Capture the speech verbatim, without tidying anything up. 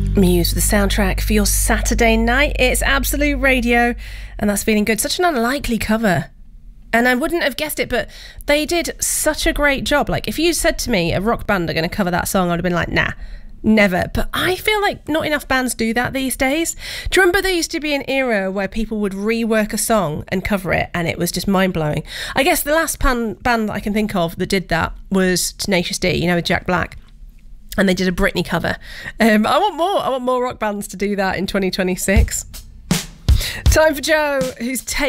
Muse, the soundtrack for your Saturday night. It's Absolute Radio, and that's feeling good. Such an unlikely cover. And I wouldn't have guessed it, but they did such a great job. Like, if you said to me, a rock band are going to cover that song, I'd have been like, nah, never. But I feel like not enough bands do that these days. Do you remember there used to be an era where people would rework a song and cover it, and it was just mind-blowing? I guess the last pan- band that I can think of that did that was Tenacious D, you know, with Jack Black. And they did a Britney cover. Um, I want more. I want more rock bands to do that in twenty twenty-six. Time for Joe, who's taking